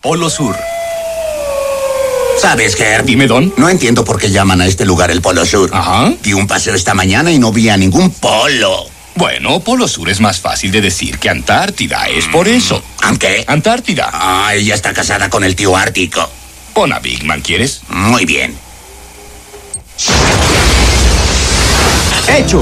Polo Sur. ¿Sabes, Herb? Dime, Don. No entiendo por qué llaman a este lugar el Polo Sur. Ajá. Di un paseo esta mañana y no vi a ningún polo. Bueno, Polo Sur es más fácil de decir que Antártida. Es por eso. ¿Qué? Antártida. Ah, ella está casada con el tío Ártico. Pon a Big Man, ¿quieres? Muy bien. ¡Hecho!